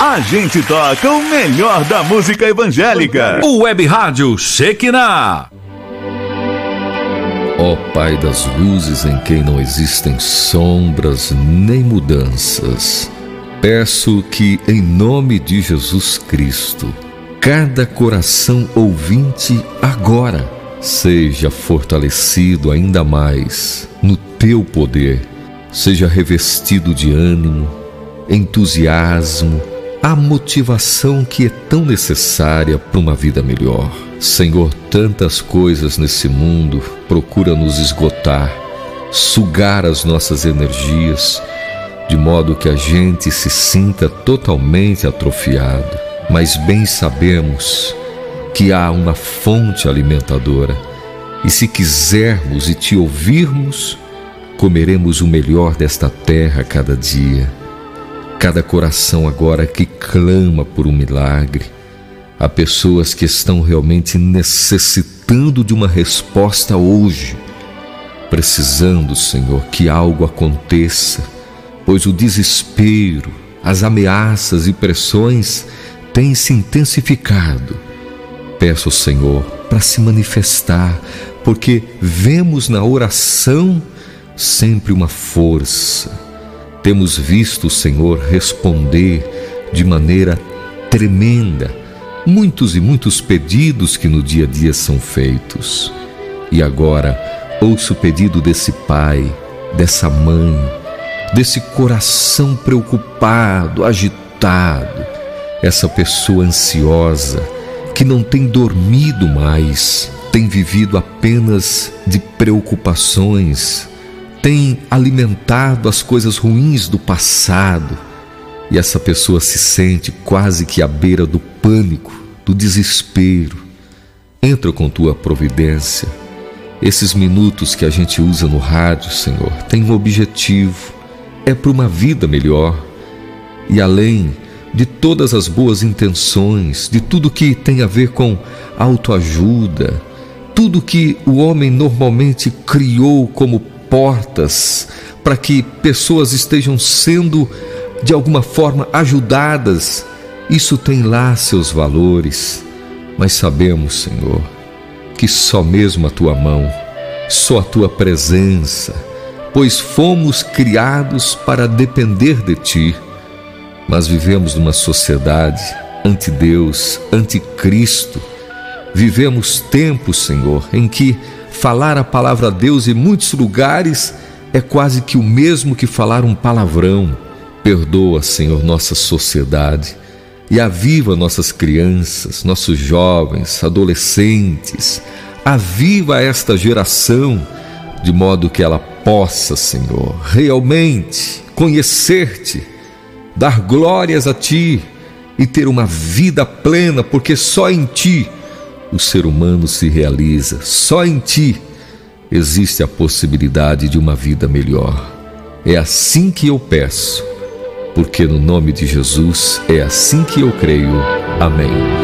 A gente toca o melhor da música evangélica. O Web Rádio Shekinah. Ó Pai das luzes, em quem não existem sombras nem mudanças, peço que, em nome de Jesus Cristo, cada coração ouvinte agora seja fortalecido ainda mais no Teu poder, seja revestido de ânimo, entusiasmo, a motivação que é tão necessária para uma vida melhor. Senhor, tantas coisas nesse mundo procuram nos esgotar, sugar as nossas energias, de modo que a gente se sinta totalmente atrofiado. Mas bem sabemos que há uma fonte alimentadora, e se quisermos e Te ouvirmos, comeremos o melhor desta terra a cada dia. Cada coração agora que clama por um milagre. Há pessoas que estão realmente necessitando de uma resposta hoje, precisando, Senhor, que algo aconteça, pois o desespero, as ameaças e pressões têm se intensificado. Peço ao Senhor para se manifestar, porque vemos na oração sempre uma força. Temos visto o Senhor responder de maneira tremenda muitos e muitos pedidos que no dia a dia são feitos. E agora ouço o pedido desse pai, dessa mãe, desse coração preocupado, agitado, essa pessoa ansiosa que não tem dormido mais, tem vivido apenas de preocupações, tem alimentado as coisas ruins do passado, e essa pessoa se sente quase que à beira do pânico, do desespero. Entra com Tua providência. Esses minutos que a gente usa no rádio, Senhor, tem um objetivo, é para uma vida melhor. E além de todas as boas intenções, de tudo que tem a ver com autoajuda, tudo que o homem normalmente criou como portas para que pessoas estejam sendo de alguma forma ajudadas, isso tem lá seus valores, mas sabemos, Senhor, que só mesmo a Tua mão, só a Tua presença, pois fomos criados para depender de Ti, mas vivemos numa sociedade anti-Deus, anti-Cristo. Vivemos tempos, Senhor, em que falar a palavra a Deus em muitos lugares é quase que o mesmo que falar um palavrão. Perdoa, Senhor, nossa sociedade e aviva nossas crianças, nossos jovens, adolescentes. Aviva esta geração de modo que ela possa, Senhor, realmente conhecer-Te, dar glórias a Ti e ter uma vida plena, porque só em Ti o ser humano se realiza, só em Ti existe a possibilidade de uma vida melhor. É assim que eu peço, porque no nome de Jesus é assim que eu creio. Amém.